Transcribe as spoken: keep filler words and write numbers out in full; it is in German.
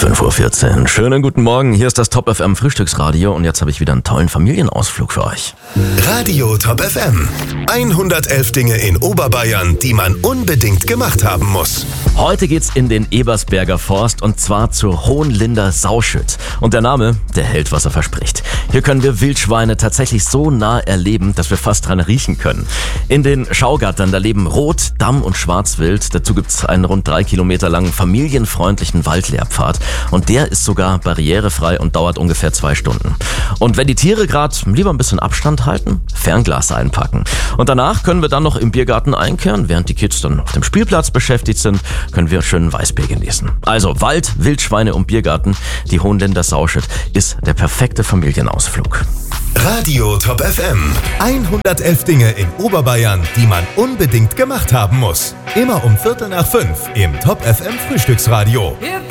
fünf Uhr vierzehn. Schönen guten Morgen, hier ist das Top F M Frühstücksradio und jetzt habe ich wieder einen tollen Familienausflug für euch. Radio Top F M. hundertelf Dinge in Oberbayern, die man unbedingt gemacht haben muss. Heute geht's in den Ebersberger Forst und zwar zur Hohenlinder Sauschütt. Und der Name, der hält, was er verspricht. Hier können wir Wildschweine tatsächlich so nah erleben, dass wir fast dran riechen können. In den Schaugattern, da leben Rot-, Damm- und Schwarzwild. Dazu gibt's einen rund drei Kilometer langen familienfreundlichen Waldlehrpfad. Und der ist sogar barrierefrei und dauert ungefähr zwei Stunden. Und wenn die Tiere gerade lieber ein bisschen Abstand halten, Fernglas einpacken. Und danach können wir dann noch im Biergarten einkehren. Während die Kids dann auf dem Spielplatz beschäftigt sind, können wir schönen Weißbier genießen. Also Wald, Wildschweine und Biergarten. Die Hohenlinder Sauschütt ist der perfekte Familienausflug. Radio Top F M. hundertelf Dinge in Oberbayern, die man unbedingt gemacht haben muss. Immer um Viertel nach fünf im Top F M Frühstücksradio.